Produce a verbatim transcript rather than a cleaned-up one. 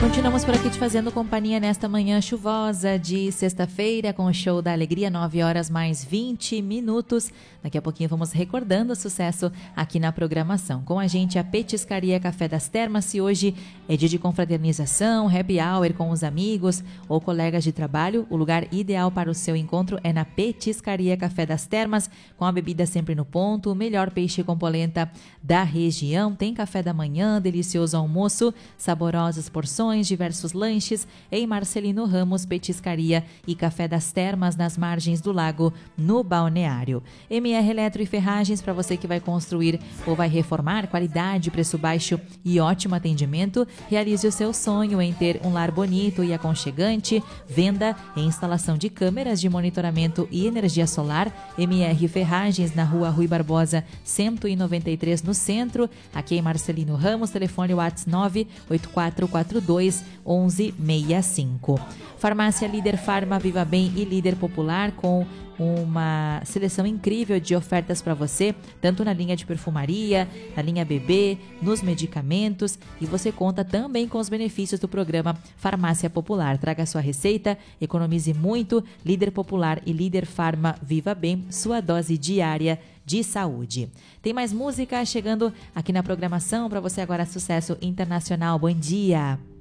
Continuamos por aqui te fazendo companhia nesta manhã chuvosa de sexta-feira com o Show da Alegria, nove horas mais vinte minutos. Daqui a pouquinho vamos recordando o sucesso aqui na programação. Com a gente a Petiscaria Café das Termas, se hoje é dia de confraternização, happy hour com os amigos ou colegas de trabalho, o lugar ideal para o seu encontro é na Petiscaria Café das Termas, com a bebida sempre no ponto, o melhor peixe com polenta da região. Tem café da manhã, delicioso almoço, saborosas porções, diversos lanches em Marcelino Ramos, Petiscaria e Café das Termas, nas margens do lago, no Balneário. M R Eletro e Ferragens, para você que vai construir ou vai reformar, qualidade, preço baixo e ótimo atendimento. Realize o seu sonho em ter um lar bonito e aconchegante. Venda e instalação de câmeras de monitoramento e energia solar. M R Ferragens, na rua Rui Barbosa, cento e noventa e três, no centro, aqui em Marcelino Ramos. Telefone WhatsApp nove oito quatro quatro dois um um seis cinco. Farmácia Líder Farma, Viva Bem e Líder Popular, com uma seleção incrível de ofertas para você, tanto na linha de perfumaria, na linha bebê, nos medicamentos, e você conta também com os benefícios do programa Farmácia Popular. Traga sua receita, economize muito. Líder Popular e Líder Farma, Viva Bem, sua dose diária de saúde. Tem mais música chegando aqui na programação para você agora, sucesso internacional. Bom dia!